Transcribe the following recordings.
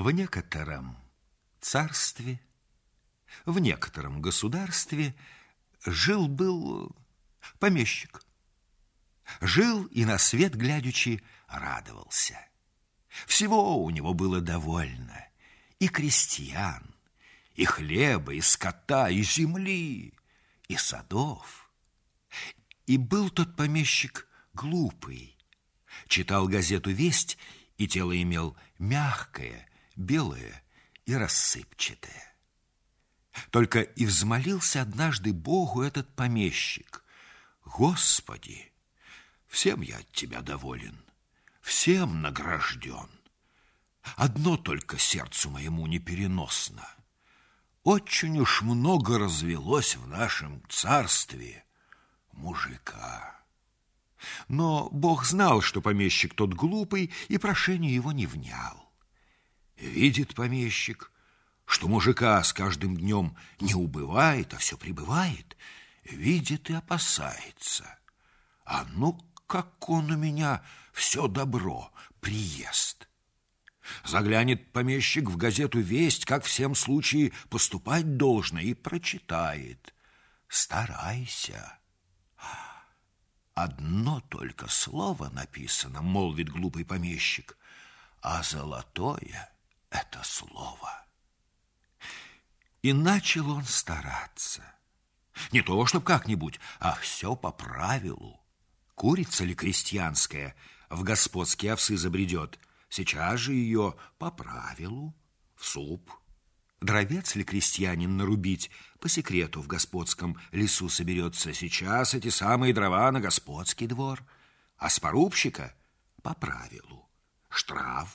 В некотором царстве, в некотором государстве жил-был помещик. Жил и на свет глядячи радовался. Всего у него было довольно: и крестьян, и хлеба, и скота, и земли, и садов. И был тот помещик глупый. Читал газету «Весть», и тело имел мягкое, белое и рассыпчатое. Только и взмолился однажды Богу этот помещик: «Господи, всем я от тебя доволен, всем награжден. Одно только сердцу моему непереносно. Очень уж много развелось в нашем царстве мужика». Но Бог знал, что помещик тот глупый, и прошению его не внял. Видит помещик, что мужика с каждым днем не убывает, а все прибывает, видит и опасается. А ну, как он у меня все добро приест. Заглянет помещик в газету «Весть», как в всем случае поступать должно, и прочитает: «Старайся». Одно только слово написано, молвит глупый помещик, а золотое — это слово. И начал он стараться. Не то, чтоб как-нибудь, а все по правилу. Курица ли крестьянская в господские овсы забредет, сейчас же ее по правилу в суп. Дровец ли крестьянин нарубить по секрету в господском лесу соберется, сейчас эти самые дрова на господский двор, а с порубщика по правилу штраф.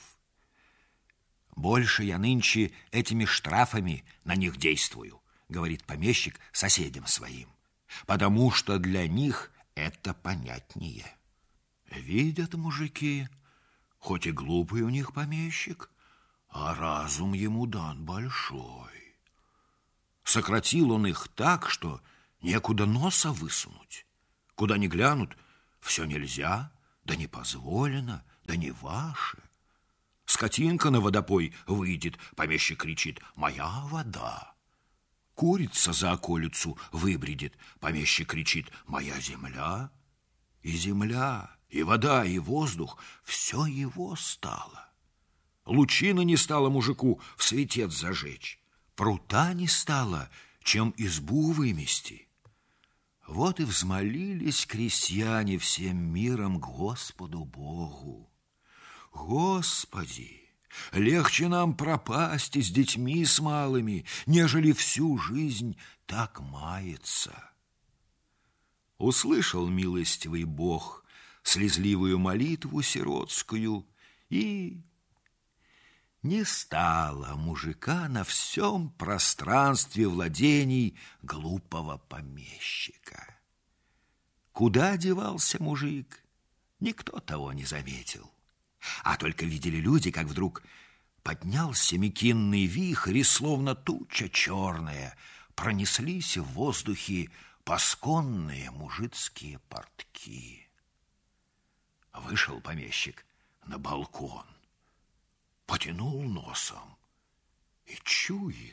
Больше я нынче этими штрафами на них действую, говорит помещик соседям своим, потому что для них это понятнее. Видят мужики, хоть и глупый у них помещик, а разум ему дан большой. Сократил он их так, что некуда носа высунуть. Куда ни глянут, все нельзя, да не позволено, да не ваше. Скотинка на водопой выйдет, помещик кричит: «Моя вода». Курица за околицу выбредет, помещик кричит: «Моя земля». И земля, и вода, и воздух — все его стало. Лучина не стала мужику в светец зажечь, прута не стало, чем избу вымести. Вот и взмолились крестьяне всем миром Господу Богу: «Господи, легче нам пропасть и с детьми с малыми, нежели всю жизнь так маяться». Услышал милостивый Бог слезливую молитву сиротскую, и не стало мужика на всем пространстве владений глупого помещика. Куда девался мужик, никто того не заметил. А только видели люди, как вдруг поднялся мекинный вихрь, и словно туча черная пронеслись в воздухе пасконные мужицкие портки. Вышел помещик на балкон, потянул носом и чует: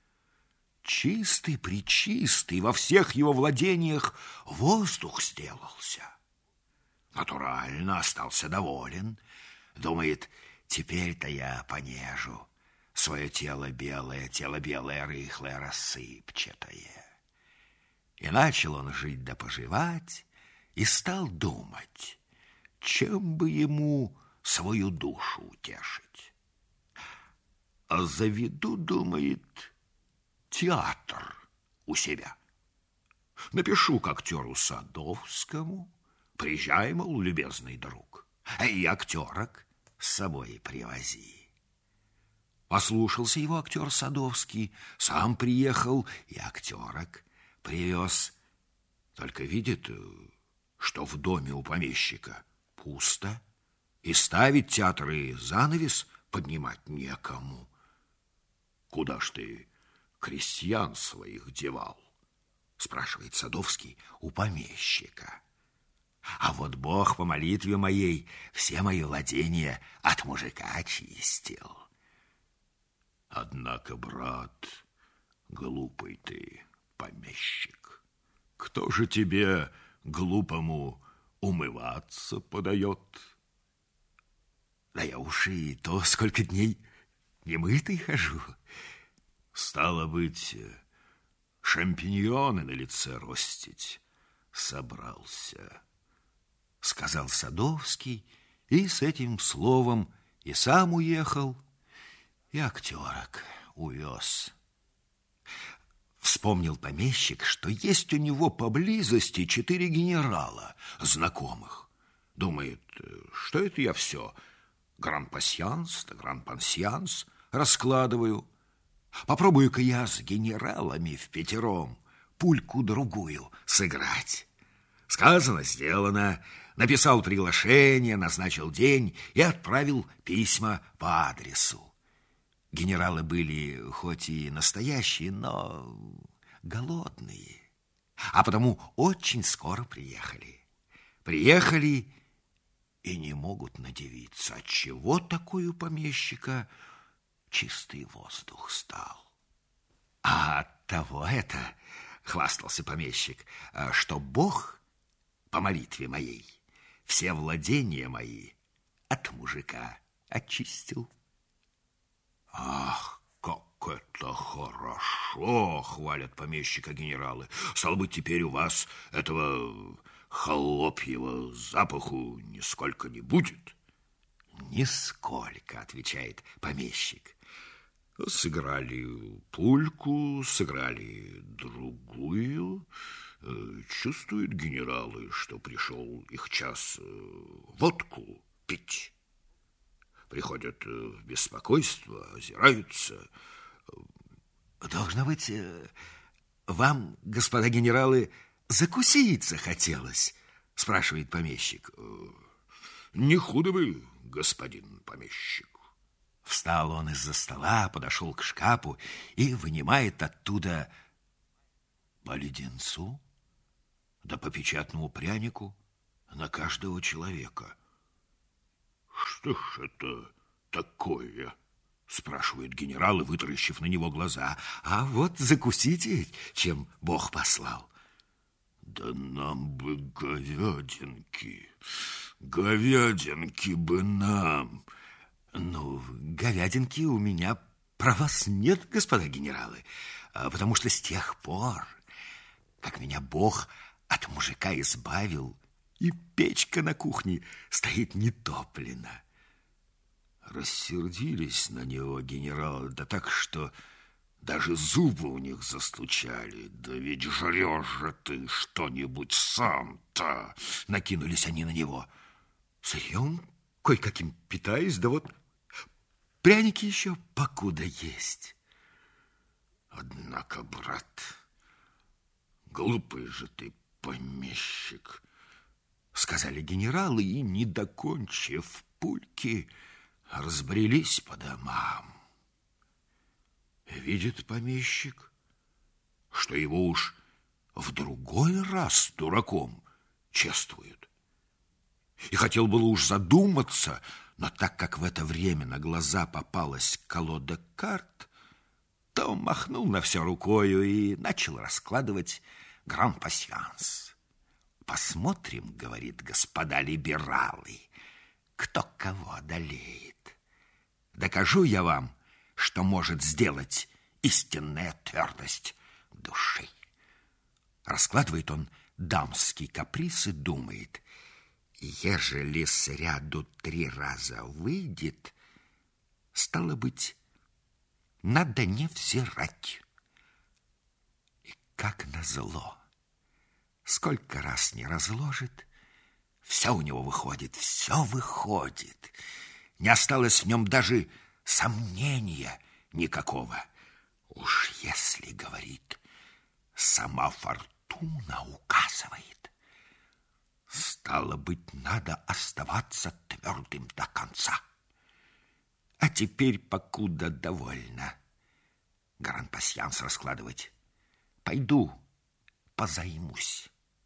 чистый-пречистый во всех его владениях воздух сделался. Натурально остался доволен, думает: теперь-то я понежу свое тело белое, рыхлое, рассыпчатое. И начал он жить да поживать, и стал думать, чем бы ему свою душу утешить. А заведу, думает, театр у себя. Напишу к актеру Садовскому: приезжай, мол, любезный друг, и актерок с собой привози. Послушался его актер Садовский, сам приехал и актерок привез. Только видит, что в доме у помещика пусто, и ставить театр и занавес поднимать некому. «Куда ж ты крестьян своих девал?» спрашивает Садовский у помещика. «А вот Бог по молитве моей все мои владения от мужика очистил. Однако, брат, глупый ты помещик. Кто же тебе, глупому, умываться подает? Да я уж и то сколько дней немытый хожу. Стало быть, шампиньоны на лице ростить собрался, сказал Садовский, и с этим словом и сам уехал, и актерок увез. Вспомнил помещик, что есть у него поблизости 4 генерала знакомых. Думает, что это я все гран-пасьянс да гран-пансьянс раскладываю. Попробую-ка я с генералами впятером пульку-другую сыграть. Сказано, сделано. Написал приглашение, назначил день и отправил письма по адресу. Генералы были хоть и настоящие, но голодные, а потому очень скоро приехали. Приехали и не могут надивиться, отчего такой у помещика чистый воздух стал. А от того это, хвастался помещик, что Бог по молитве моей все владения мои от мужика очистил. Ах, как это хорошо, хвалят помещика генералы. Стало быть, теперь у вас этого холопьего запаху нисколько не будет? Нисколько, отвечает помещик. Сыграли пульку, сыграли другую. Чувствуют генералы, что пришел их час водку пить. Приходят в беспокойство, озираются. Должно быть, вам, господа генералы, закусить захотелось, спрашивает помещик. Не худо бы, господин помещик. Встал он из-за стола, подошел к шкафу и вынимает оттуда по леденцу, да по печатному прянику на каждого человека. Что ж это такое? Спрашивает генерал, и вытаращив на него глаза. А вот закусите, чем Бог послал. Да нам бы говядинки, говядинки бы нам. Ну, говядинки у меня про вас нет, господа генералы, потому что с тех пор, как меня Бог от мужика избавил, и печка на кухне стоит нетоплена. Рассердились на него генералы, да так, что даже зубы у них застучали. Да ведь жрешь же ты что-нибудь сам-то. Накинулись они на него. Сырьем кое-каким питаюсь, да вот пряники еще покуда есть. Однако, брат, глупый же ты помещик, сказали генералы, и, не докончив пульки, разбрелись по домам. Видит помещик, что его уж в другой раз дураком чествуют. И хотел было уж задуматься, но так как в это время на глаза попалась колода карт, то махнул на все рукою и начал раскладывать гран-пасьянс. Посмотрим, говорит, господа либералы, кто кого одолеет. Докажу я вам, что может сделать истинная твердость души. Раскладывает он дамский каприз и думает, ежели сряду 3 раза выйдет, стало быть, надо не взирать. И как назло, сколько раз не разложит, все у него выходит, все выходит. Не осталось в нем даже сомнения никакого. Уж если, говорит, сама фортуна указывает, стало быть, надо оставаться твердым до конца. А теперь, покуда довольно гран-пасьянс раскладывать, пойду позаймусь.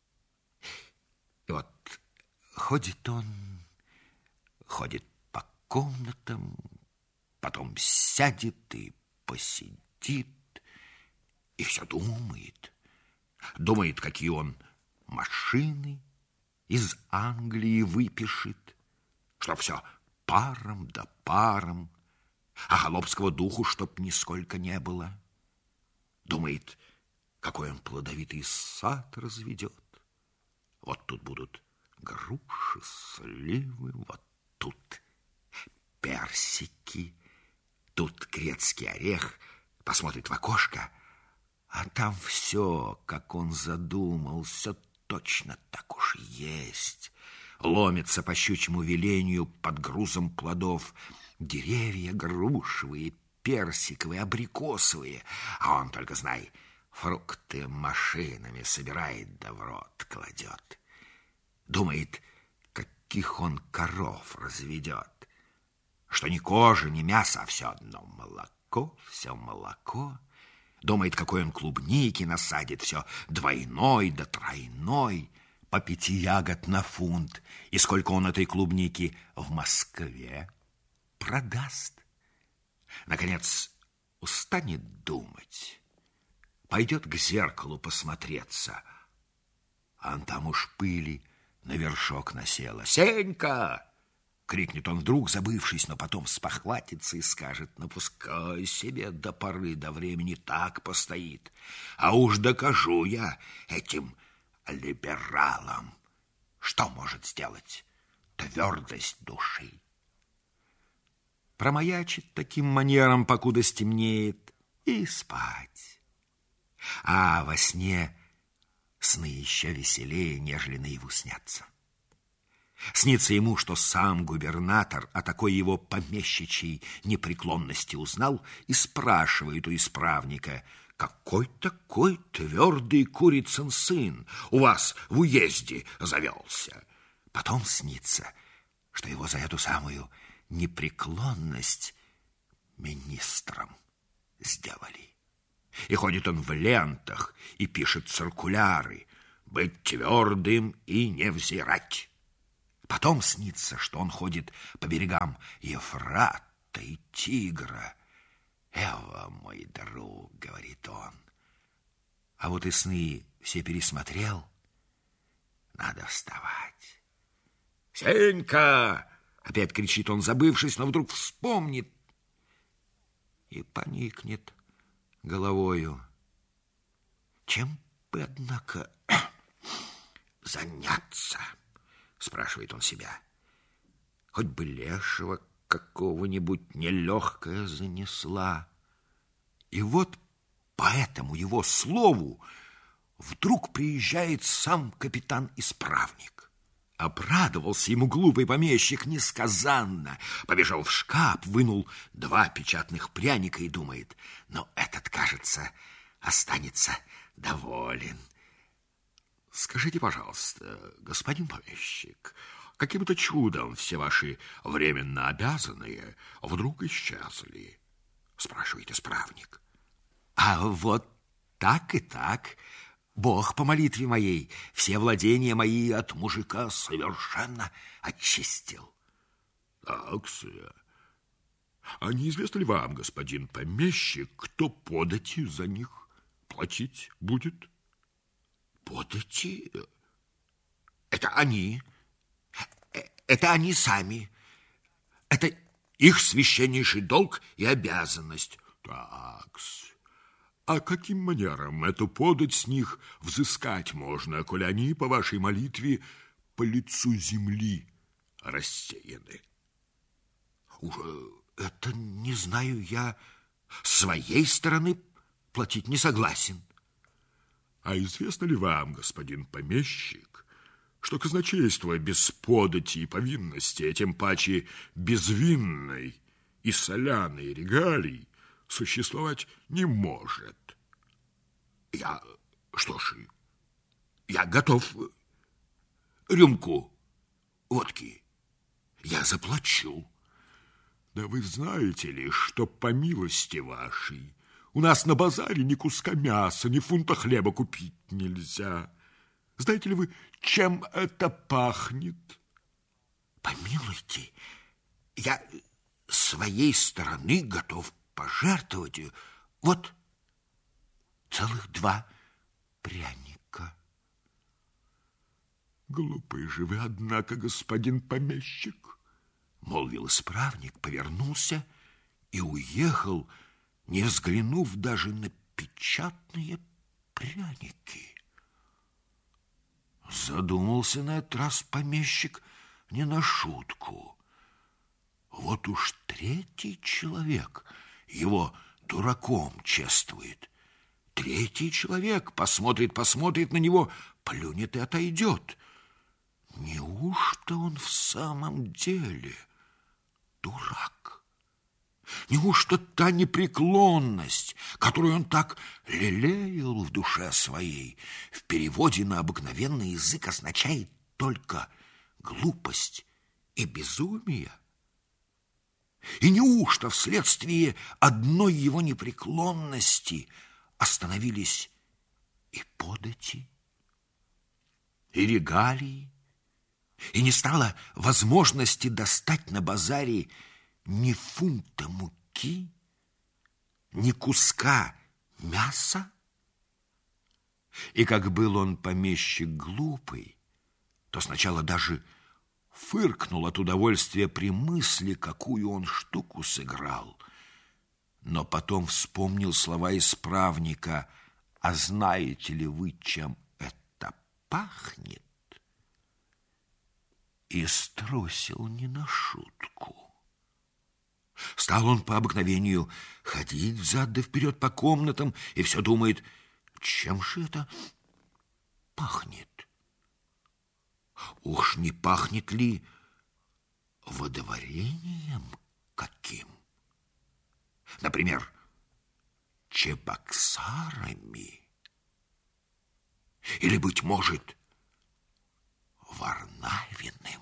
И вот ходит он, ходит по комнатам, потом сядет и тупо сидит и все думает. Думает, какие он машины из Англии выпишет, что все паром да паром, а холопского духу чтоб нисколько не было. Думает, какой он плодовитый сад разведет. Вот тут будут груши, сливы, вот тут персики, тут грецкий орех. Посмотрит в окошко, а там все, как он задумал, все точно так уж и есть. Ломится по щучьему велению под грузом плодов. Деревья грушевые, персиковые, абрикосовые. А он только, знай, фрукты машинами собирает да в рот кладет. Думает, каких он коров разведет. Что ни кожа, ни мясо, а все одно молоко, все молоко. Думает, какой он клубники насадит, все двойной да тройной, по 5 ягод на фунт. И сколько он этой клубники в Москве продаст. Наконец, устанет думать, пойдет к зеркалу посмотреться, а там уж пыли на вершок насела. «Сенька!» — крикнет он вдруг, забывшись, но потом спохватится и скажет: «Ну, пускай себе до поры до времени так постоит, а уж докажу я этим либералам, что может сделать твердость души». Промаячит таким манером, покуда стемнеет, и спать. А во сне сны еще веселее, нежели наяву снятся. Снится ему, что сам губернатор о такой его помещичьей непреклонности узнал и спрашивает у исправника: «Какой такой твердый курицын сын у вас в уезде завелся?» Потом снится, что его за эту самую непреклонность министром сделали. И ходит он в лентах и пишет циркуляры: «Быть твердым и не взирать». Потом снится, что он ходит по берегам Ефрата и Тигра. «Эва, мой друг, — говорит он, — а вот и сны все пересмотрел, надо вставать». «Сенька!» — опять кричит он, забывшись, но вдруг вспомнит и поникнет головою. «Чем бы, однако, заняться?» — спрашивает он себя. «Хоть бы лешего какого-нибудь нелегкая занесла». И вот по этому его слову вдруг приезжает сам капитан-исправник. Обрадовался ему глупый помещик несказанно. Побежал в шкаф, вынул 2 печатных пряника и думает: «Но этот, кажется, останется доволен». «Скажите, пожалуйста, господин помещик, каким-то чудом все ваши временно обязанные вдруг исчезли?» — спрашивает исправник. «А вот так и так. Бог по молитве моей все владения мои от мужика совершенно очистил». «Так-с. А неизвестно ли вам, господин помещик, кто подати за них платить будет?» «Подати? Это они. Это они сами. Это их священнейший долг и обязанность». «Так-с. А каким манером эту подать с них взыскать можно, коли они по вашей молитве по лицу земли рассеяны?» «Уже это не знаю я. С своей стороны платить не согласен». «А известно ли вам, господин помещик, что казначейство без подати и повинности, а тем паче безвинной и соляной регалий, существовать не может?» Что ж, я готов рюмку водки. Я заплачу». «Да вы знаете ли, что по милости вашей у нас на базаре ни куска мяса, ни фунта хлеба купить нельзя? Знаете ли вы, чем это пахнет?» «Помилуйте, я с своей стороны готов пожертвовать вот целых 2 пряника. Глупый же вы, однако, господин помещик, молвил исправник, повернулся и уехал, не взглянув даже на печатные пряники. Задумался на этот раз помещик не на шутку. Вот уж 3-й человек его дураком чествует. 3-й человек посмотрит на него, плюнет и отойдет. Неужто он в самом деле дурак? Неужто та непреклонность, которую он так лелеял в душе своей, в переводе на обыкновенный язык означает только глупость и безумие? И неужто вследствие одной его непреклонности остановились и подати, и регалии, и не стало возможности достать на базаре ни фунта муки, ни куска мяса? И как был он помещик глупый, то сначала даже фыркнул от удовольствия при мысли, какую он штуку сыграл. Но потом вспомнил слова исправника: «А знаете ли вы, чем это пахнет?» И струсил не на шутку. Стал он по обыкновению ходить взад да вперед по комнатам и все думает: чем же это пахнет? Уж не пахнет ли водоворением каким? Например, чебоксарами? Или, быть может, Варнавиным?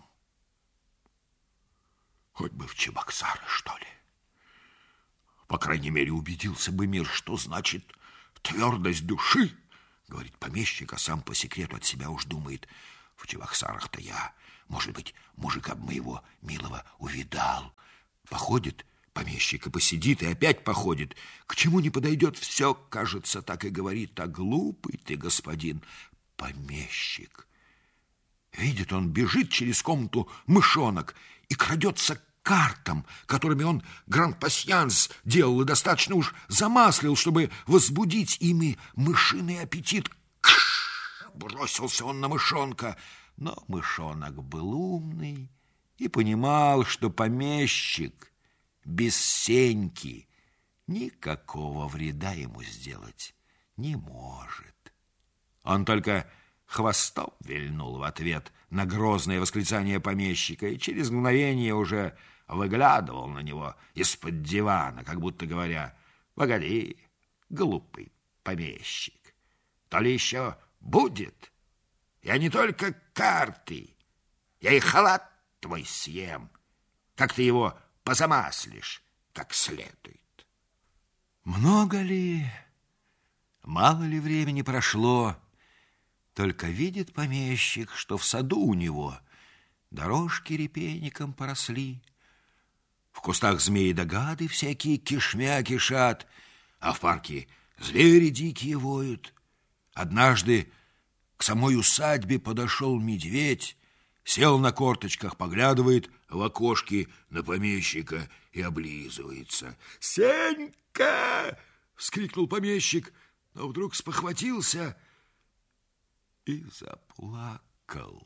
Хоть бы в чебоксары, что ли. По крайней мере, убедился бы мир, что значит твердость души, говорит помещик, а сам по секрету от себя уж думает: в чебоксарах-то я, может быть, мужика моего милого увидал. Походит помещик и посидит, и опять походит. К чему не подойдет, все, кажется, так и говорит: а глупый ты, господин помещик. Видит он, бежит через комнату мышонок и крадется к картам, которыми он гран-пасьянс делал и достаточно уж замаслил, чтобы возбудить ими мышиный аппетит. Кш! Бросился он на мышонка, но мышонок был умный и понимал, что помещик без Сеньки никакого вреда ему сделать не может. Он только хвостом вильнул в ответ на грозное восклицание помещика и через мгновение уже выглядывал на него из-под дивана, как будто говоря: «Погоди, глупый помещик, то ли еще будет. Я не только карты, я и халат твой съем, как ты его позамаслишь как следует». Много ли, мало ли времени прошло, только видит помещик, что в саду у него дорожки репейником поросли, в кустах змеи да гады всякие кишмя кишат, а в парке звери дикие воют. Однажды к самой усадьбе подошел медведь, сел на корточках, поглядывает в окошки на помещика и облизывается. «Сенька!» — вскрикнул помещик, но вдруг спохватился и заплакал.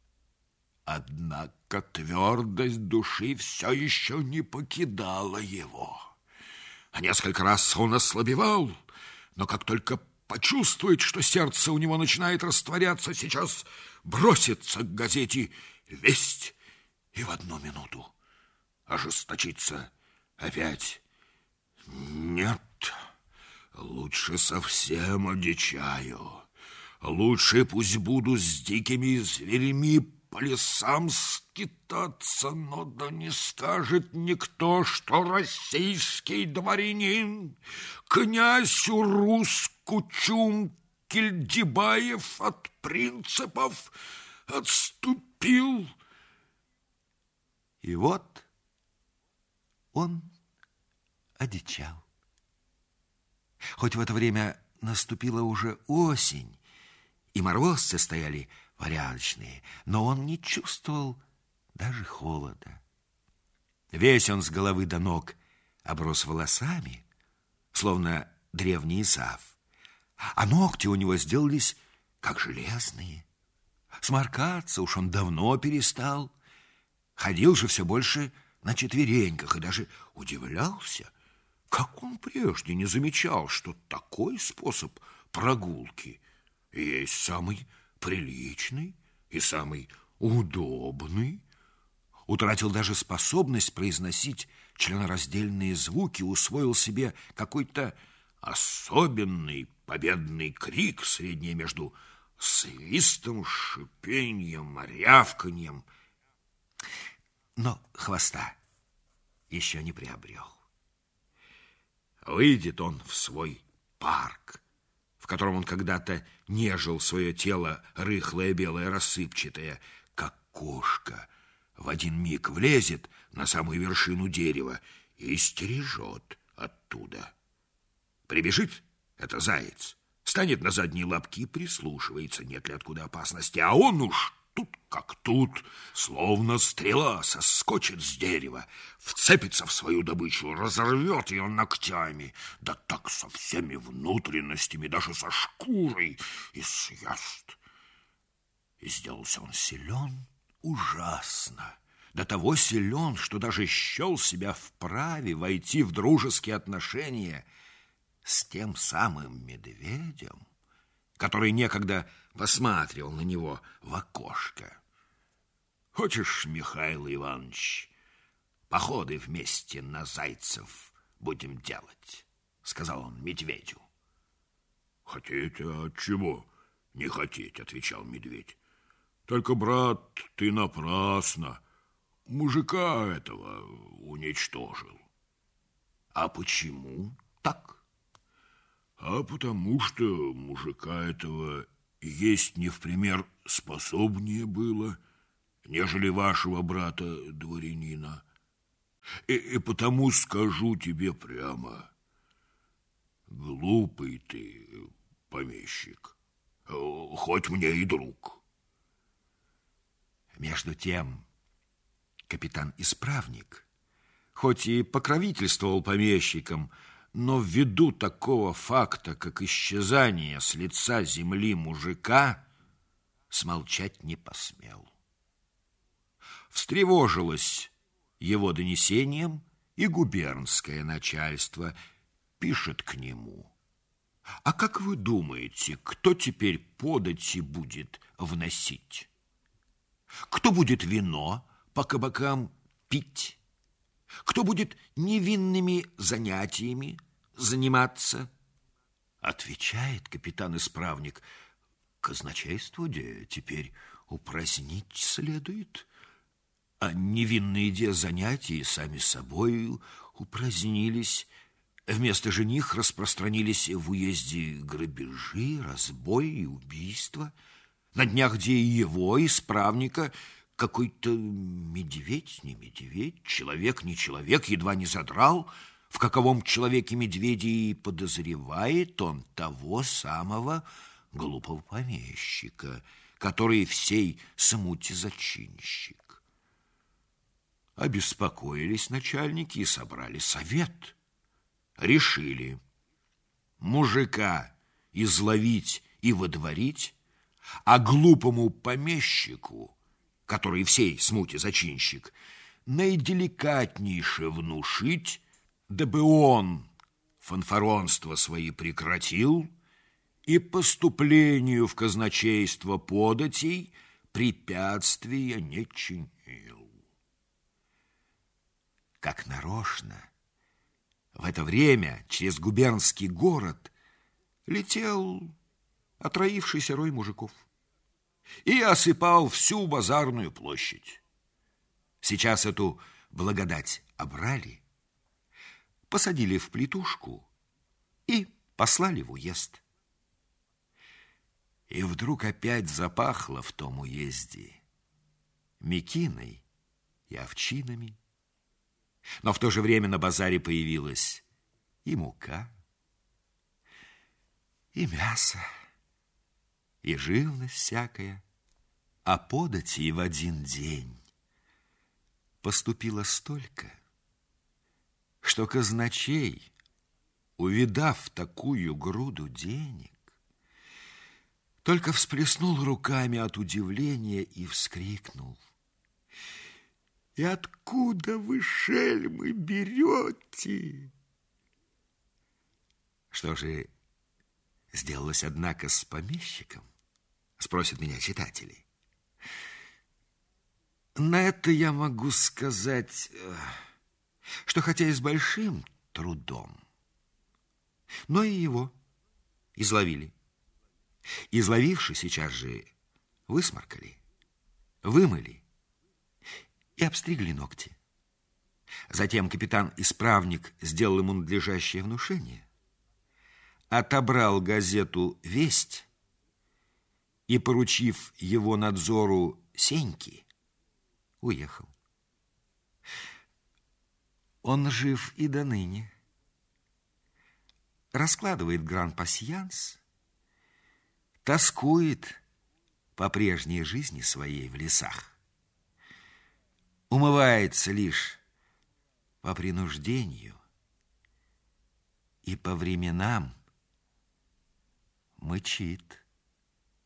Однако твердость души все еще не покидала его. А несколько раз он ослабевал, но как только почувствует, что сердце у него начинает растворяться, сейчас бросится к газете «Весть» и в одну минуту ожесточится опять. Нет, лучше совсем одичаю. Лучше пусть буду с дикими зверями по лесам скитаться, но да не скажет никто, что российский дворянин, князь Урус Кучум Кильдибаев от принципов отступил. И вот он одичал. Хоть в это время наступила уже осень, и морозцы стояли порядочные, но он не чувствовал даже холода. Весь он с головы до ног оброс волосами, словно древний Исав, а ногти у него сделались как железные. Сморкаться уж он давно перестал, ходил же все больше на четвереньках и даже удивлялся, как он прежде не замечал, что такой способ прогулки есть самый приличный и самый удобный. Утратил даже способность произносить членораздельные звуки, усвоил себе какой-то особенный победный крик, среднее между свистом, шипением, рявканьем. Но хвоста еще не приобрел. Выйдет он в свой парк, в котором он когда-то нежил свое тело, рыхлое, белое, рассыпчатое, как кошка, в один миг влезет на самую вершину дерева и стережет оттуда. Прибежит это заяц, станет на задние лапки и прислушивается, нет ли откуда опасности, а он уж тут как тут, словно стрела, соскочит с дерева, вцепится в свою добычу, разорвет ее ногтями, да так со всеми внутренностями, даже со шкурой, и съест. И сделался он силен ужасно, до того силен, что даже счел себя вправе войти в дружеские отношения с тем самым медведем, который некогда посматривал на него в окошко. Хочешь, Михаил Иванович, походы вместе на зайцев будем делать, сказал он медведю. Хотите, а чего не хотеть, отвечал медведь. Только, брат, ты напрасно мужика этого уничтожил. А почему так? А потому что мужика этого есть не в пример способнее было, нежели вашего брата-дворянина. И потому скажу тебе прямо, глупый ты, помещик, хоть мне и друг. Между тем капитан-исправник, хоть и покровительствовал помещикам, но ввиду такого факта, как исчезание с лица земли мужика, смолчать не посмел. Встревожилось его донесением и губернское начальство, пишет к нему. А как вы думаете, кто теперь подати будет вносить? Кто будет вино по кабакам пить? Кто будет невинными занятиями заниматься? Отвечает капитан-исправник: казначейство де теперь упразднить следует, а невинные де занятия сами собой упразднились. Вместо же них распространились в уезде грабежи, разбой и убийства. На днях где и его, исправника, какой-то медведь, не медведь, человек, не человек, едва не задрал. В каковом человеке медведи и подозревает он того самого глупого помещика, который всей смуте зачинщик. Обеспокоились начальники и собрали совет. Решили мужика изловить и водворить, а глупому помещику, который всей смуте зачинщик, наиделикатнейше внушить, дабы он фанфаронство свои прекратил и поступлению в казначейство податей препятствия не чинил. Как нарочно в это время через губернский город летел отроившийся рой мужиков и осыпал всю базарную площадь. Сейчас эту благодать обрали, посадили в плетушку и послали в уезд. И вдруг опять запахло в том уезде мекиной и овчинами. Но в то же время на базаре появилась и мука, и мясо, и живность всякая, а подати в один день поступило столько, что казначей, увидав такую груду денег, только всплеснул руками от удивления и вскрикнул: «И откуда вы, шельмы, берете?» Что же сделалось, однако, с помещиком, спросят меня читатели. На это я могу сказать, что хотя и с большим трудом, но и его изловили. Изловивши, сейчас же высморкали, вымыли и обстригли ногти. Затем капитан-исправник сделал ему надлежащее внушение, отобрал газету «Весть» и, поручив его надзору Сеньки, уехал. Он жив и доныне. Раскладывает гран-пасьянс, тоскует по прежней жизни своей в лесах, умывается лишь по принуждению и по временам мычит.